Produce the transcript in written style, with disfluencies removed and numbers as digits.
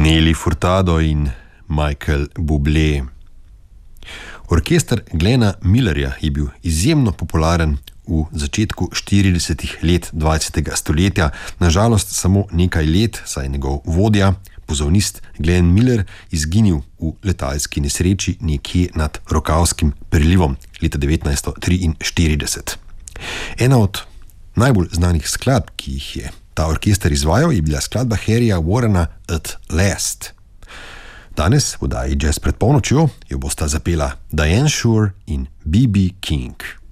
Nelly Furtado in Michael Bublé. Orkester Glena Millerja je bil izjemno popularen v začetku 40. let 20. stoletja. Nažalost samo nekaj let, saj je njegov vodja, pozavnist Glenn Miller, izginil v letalski nesreči nekje nad Rokavskim prelivom leta 1943. Ena od najbolj znanih skladb, ki jih je ta orkester izvajal, je bila skladba Harryja Warrena At Last. Danes v oddaji Jazz pred polnočjo jo bosta zapela Diane Shure in B.B. King.